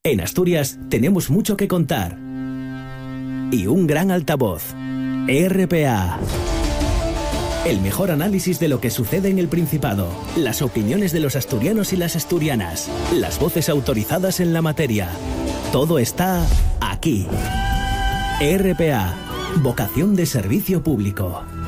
En Asturias tenemos mucho que contar. Y un gran altavoz. RPA. El mejor análisis de lo que sucede en el Principado. Las opiniones de los asturianos y las asturianas. Las voces autorizadas en la materia. Todo está aquí. RPA. Vocación de servicio público.